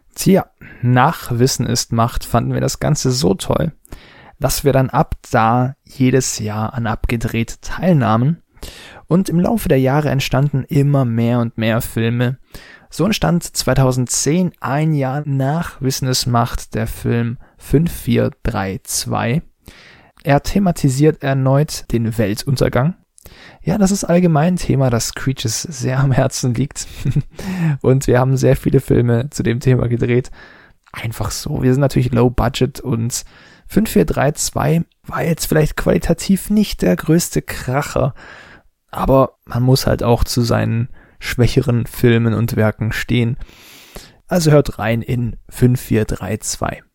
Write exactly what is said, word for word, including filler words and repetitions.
Tja, nach Wissen ist Macht fanden wir das Ganze so toll, dass wir dann ab da jedes Jahr an Abgedreht teilnahmen und im Laufe der Jahre entstanden immer mehr und mehr Filme. So entstand zweitausendzehn, ein Jahr nach Wissen ist Macht, der Film fünf vier drei zwei. Er thematisiert erneut den Weltuntergang. Ja, das ist allgemein ein Thema, das Creatures sehr am Herzen liegt. Und wir haben sehr viele Filme zu dem Thema gedreht. Einfach so. Wir sind natürlich low budget und fünf vier drei zwei war jetzt vielleicht qualitativ nicht der größte Kracher. Aber man muss halt auch zu seinen schwächeren Filmen und Werken stehen. Also hört rein in fünf vier drei zwei.